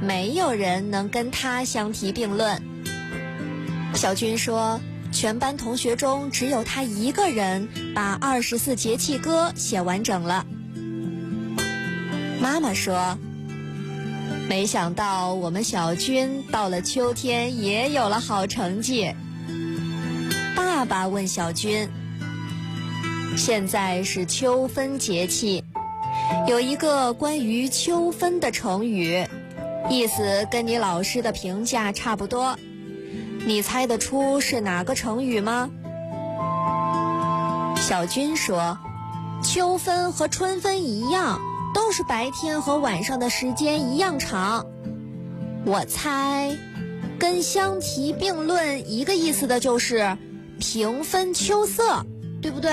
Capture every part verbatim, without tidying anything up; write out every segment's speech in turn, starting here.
没有人能跟他相提并论。小军说，全班同学中只有他一个人把二十四节气歌写完整了。妈妈说，没想到我们小军到了秋天也有了好成绩。爸爸问小军，现在是秋分节气，有一个关于秋分的成语，意思跟你老师的评价差不多，你猜得出是哪个成语吗？小军说，秋分和春分一样，都是白天和晚上的时间一样长。我猜跟相提并论一个意思的就是平分秋色，对不对？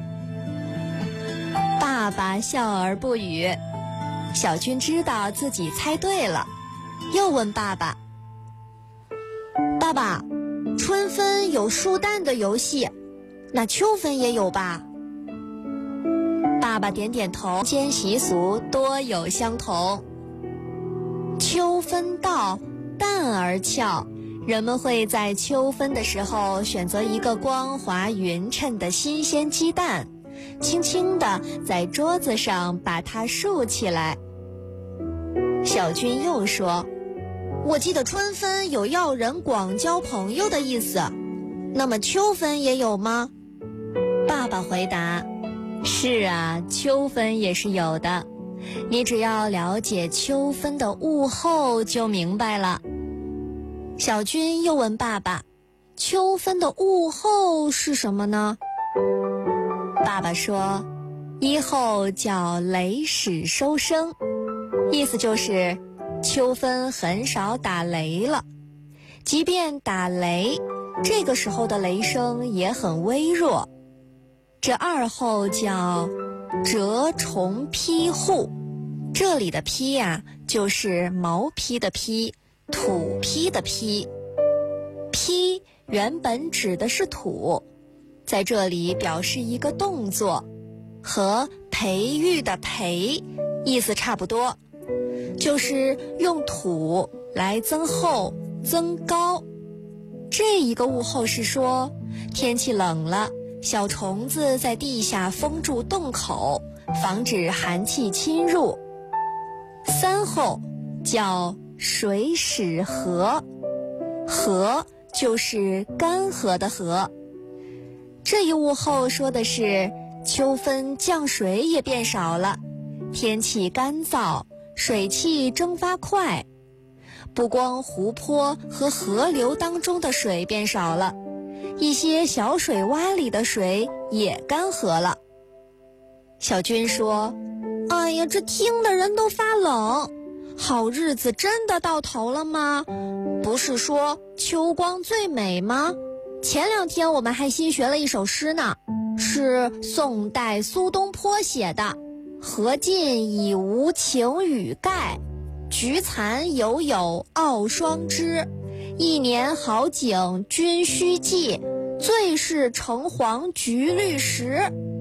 爸爸笑而不语。小军知道自己猜对了，又问爸爸，爸爸，春分有数蛋的游戏，那秋分也有吧？爸爸点点头，间习俗多有相同。秋分到，蛋儿俏，人们会在秋分的时候选择一个光滑匀称的新鲜鸡蛋，轻轻地在桌子上把它竖起来。小军又说，我记得春分有要人广交朋友的意思，那么秋分也有吗？爸爸回答，是啊，秋分也是有的，你只要了解秋分的物候就明白了。小军又问爸爸，秋分的物候是什么呢？爸爸说，一候叫雷始收声，意思就是秋分很少打雷了，即便打雷，这个时候的雷声也很微弱。这二候叫蛰虫披户，这里的披呀、啊，就是毛披的披，土披的披。披原本指的是土，在这里表示一个动作，和培育的培意思差不多，就是用土来增厚增高。这一个物候是说，天气冷了，小虫子在地下封住洞口，防止寒气侵入。三候叫水始涸，涸就是干涸的涸。这一物候说的是秋分降水也变少了，天气干燥，水汽蒸发快，不光湖泊和河流当中的水变少了，一些小水洼里的水也干涸了。小军说，哎呀，这听的人都发冷，好日子真的到头了吗？不是说秋光最美吗？前两天我们还新学了一首诗呢，是宋代苏东坡写的，荷尽已无晴雨盖，菊残犹有傲霜枝，一年好景君须记，最是橙黄橘绿时。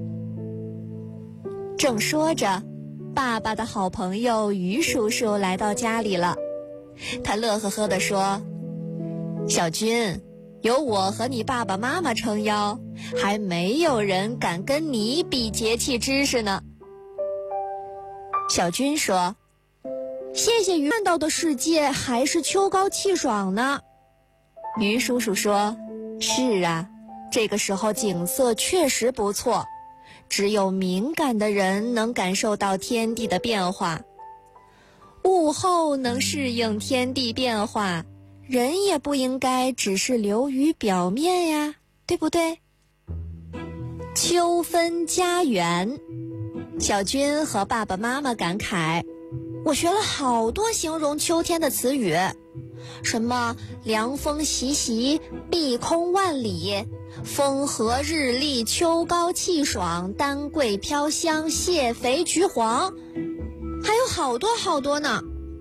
正说着，爸爸的好朋友于叔叔来到家里了，他乐呵呵地说，小军，有我和你爸爸妈妈撑腰，还没有人敢跟你比节气知识呢。小军说，谢谢于看到的世界还是秋高气爽呢。于叔叔说，是啊，这个时候景色确实不错，只有敏感的人能感受到天地的变化。物候能适应天地变化，人也不应该只是流于表面呀，对不对？秋分家园，小军和爸爸妈妈感慨，我学了好多形容秋天的词语，什么凉风习习，碧空万里，风和日丽，秋高气爽，丹桂飘香，蟹肥菊黄，还有好多好多呢。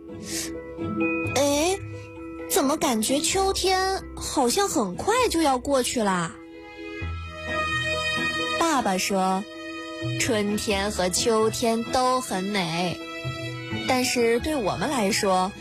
哎，怎么感觉秋天好像很快就要过去啦？爸爸说，春天和秋天都很美，但是对我们来说，